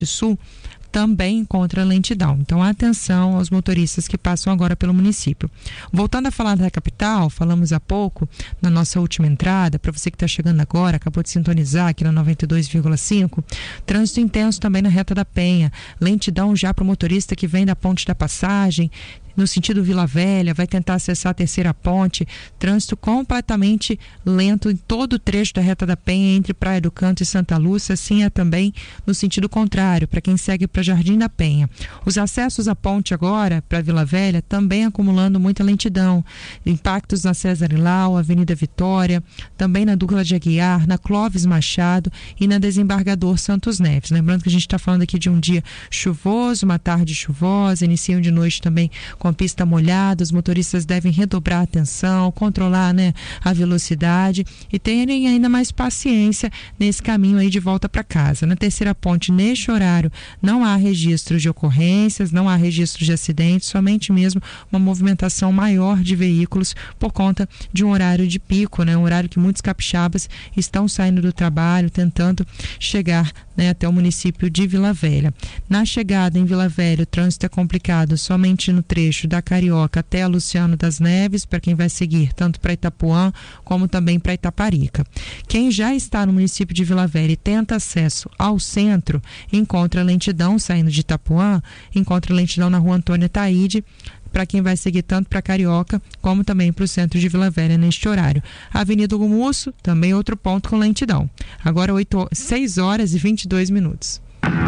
Sul também encontra lentidão. Então, atenção aos motoristas que passam agora pelo município. Voltando a falar da capital, falamos há pouco, na nossa última entrada, para você que está chegando agora, acabou de sintonizar aqui na 92,5, trânsito intenso também na Reta da Penha, lentidão já para o motorista que vem da Ponte da Passagem, no sentido Vila Velha, vai tentar acessar a terceira ponte, trânsito completamente lento em todo o trecho da Reta da Penha, entre Praia do Canto e Santa Lúcia, assim é também no sentido contrário, para quem segue para Jardim da Penha. Os acessos à ponte agora, para Vila Velha, também acumulando muita lentidão, impactos na César Ilau, Avenida Vitória, também na Douglas de Aguiar, na Clóvis Machado e na Desembargador Santos Neves. Lembrando que a gente está falando aqui de um dia chuvoso, uma tarde chuvosa, início de noite também com a pista molhada, os motoristas devem redobrar a atenção, controlar, né, a velocidade e terem ainda mais paciência nesse caminho aí de volta para casa. Na terceira ponte, neste horário, não há registros de ocorrências, não há registros de acidentes, somente mesmo uma movimentação maior de veículos por conta de um horário de pico, né, um horário que muitos capixabas estão saindo do trabalho, tentando chegar, né, até o município de Vila Velha. Na chegada em Vila Velha, o trânsito é complicado somente no trecho da Carioca até a Luciano das Neves, para quem vai seguir tanto para Itapuã como também para Itaparica. Quem já está no município de Vila Velha e tenta acesso ao centro, encontra lentidão saindo de Itapuã, encontra lentidão na Rua Antônio Taíde, para quem vai seguir tanto para Carioca como também para o centro de Vila Velha neste horário. Avenida Gumusso, também outro ponto com lentidão. Agora 6 horas e 22 minutos.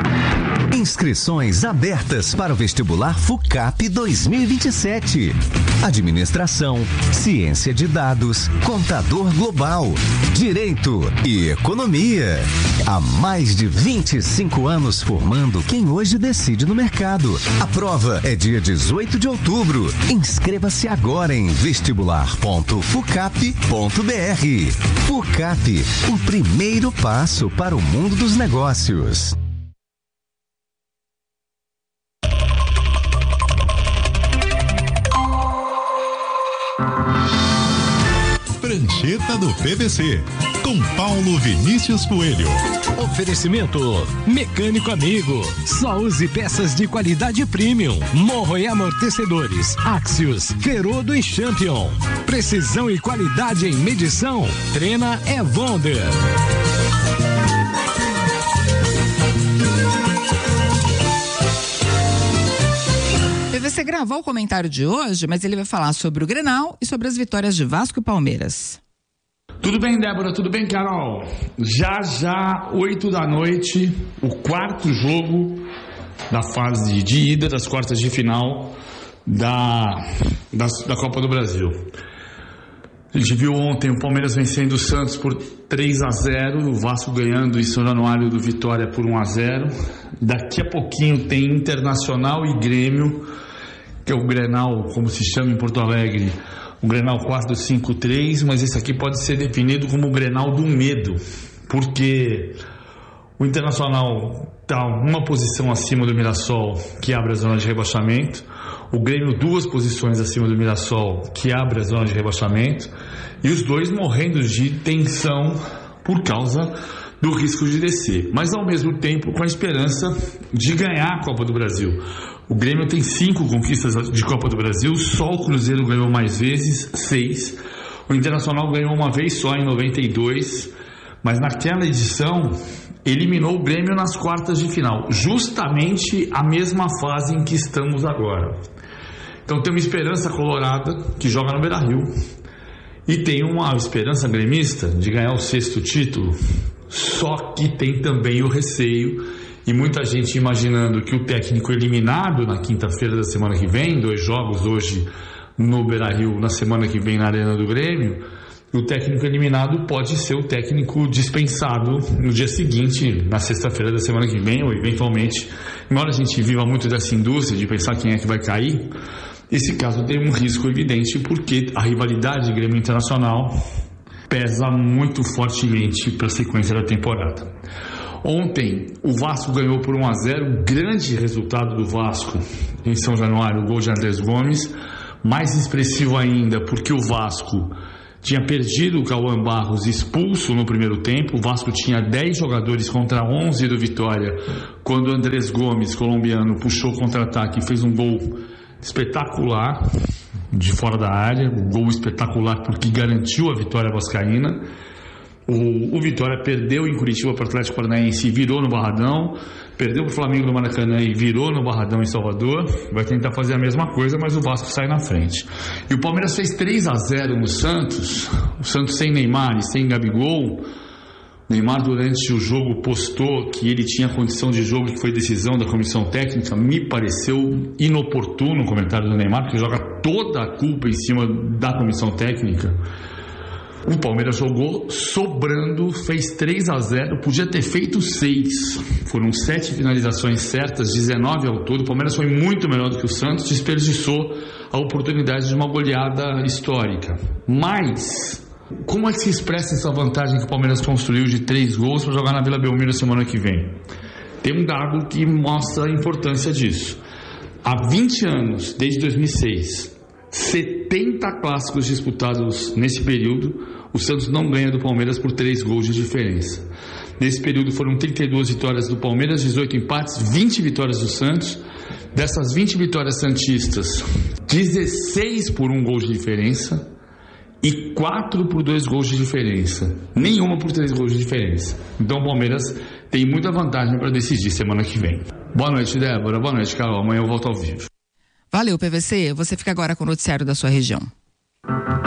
Inscrições abertas para o vestibular FUCAP 2027. Administração, Ciência de Dados, Contador Global, Direito e Economia. Há mais de 25 anos formando quem hoje decide no mercado. A prova é dia 18 de outubro. Inscreva-se agora em vestibular.fucap.br. FUCAP, o primeiro passo para o mundo dos negócios. Prancheta do PVC, com Paulo Vinícius Coelho. Oferecimento Mecânico Amigo. Só use peças de qualidade premium. Morro e amortecedores Axios, Ferodo e Champion. Precisão e qualidade em medição. Trena é Wonder. PVC gravou o comentário de hoje, mas ele vai falar sobre o Grenal e sobre as vitórias de Vasco e Palmeiras. Tudo bem, Débora? Tudo bem, Carol? Já, 8 da noite, o quarto jogo da fase de ida das quartas de final da Copa do Brasil. A gente viu ontem o Palmeiras vencendo o Santos por 3-0, o Vasco ganhando em São Januário do Vitória por 1-0. Daqui a pouquinho tem Internacional e Grêmio, que é o Grenal, como se chama em Porto Alegre, o Grenal 4-5-3, mas esse aqui pode ser definido como o Grenal do medo, porque o Internacional está uma posição acima do Mirassol, que abre a zona de rebaixamento, o Grêmio 2 posições acima do Mirassol, que abre a zona de rebaixamento, e os dois morrendo de tensão por causa do risco de descer, mas ao mesmo tempo com a esperança de ganhar a Copa do Brasil. O Grêmio tem 5 conquistas de Copa do Brasil, só o Cruzeiro ganhou mais vezes, 6. O Internacional ganhou uma vez só em 92, mas naquela edição eliminou o Grêmio nas quartas de final, justamente a mesma fase em que estamos agora. Então tem uma esperança colorada que joga no Beira-Rio e tem uma esperança gremista de ganhar o 6º título, só que tem também o receio e muita gente imaginando que o técnico eliminado na quinta-feira da semana que vem, 2 jogos hoje no Beira-Rio, na semana que vem na Arena do Grêmio, o técnico eliminado pode ser o técnico dispensado no dia seguinte, na sexta-feira da semana que vem, ou eventualmente, embora a gente viva muito dessa indústria de pensar quem é que vai cair, esse caso tem um risco evidente porque a rivalidade Grêmio Internacional pesa muito fortemente para a sequência da temporada. Ontem o Vasco ganhou por 1-0, grande resultado do Vasco em São Januário, o gol de Andrés Gomes, mais expressivo ainda porque o Vasco tinha perdido o Cauã Barros expulso no primeiro tempo. O Vasco tinha 10 jogadores contra 11 do Vitória, quando o Andrés Gomes, colombiano, puxou o contra-ataque e fez um gol espetacular de fora da área, um gol espetacular porque garantiu a vitória vascaína. O Vitória perdeu em Curitiba para o Atlético Paranaense e virou no Barradão, perdeu para o Flamengo no Maracanã e virou no Barradão em Salvador. Vai tentar fazer a mesma coisa, mas o Vasco sai na frente. E o Palmeiras fez 3-0 no Santos, o Santos sem Neymar e sem Gabigol. Neymar, durante o jogo, postou que ele tinha condição de jogo, que foi decisão da comissão técnica. Me pareceu inoportuno o comentário do Neymar, porque joga toda a culpa em cima da comissão técnica. O Palmeiras jogou sobrando, fez 3-0, podia ter feito 6. Foram 7 finalizações certas, 19 ao todo. O Palmeiras foi muito melhor do que o Santos, desperdiçou a oportunidade de uma goleada histórica. Mas como é que se expressa essa vantagem que o Palmeiras construiu de 3 gols para jogar na Vila Belmiro semana que vem? Tem um dado que mostra a importância disso. Há 20 anos, desde 2006, 70 clássicos disputados nesse período, o Santos não ganha do Palmeiras por 3 gols de diferença. Nesse período foram 32 vitórias do Palmeiras, 18 empates, 20 vitórias do Santos. Dessas 20 vitórias santistas, 16 por 1 gol de diferença e 4 por 2 gols de diferença. Nenhuma por 3 gols de diferença. Então o Palmeiras tem muita vantagem para decidir semana que vem. Boa noite, Débora. Boa noite, Carol. Amanhã eu volto ao vivo. Valeu, PVC. Você fica agora com o noticiário da sua região.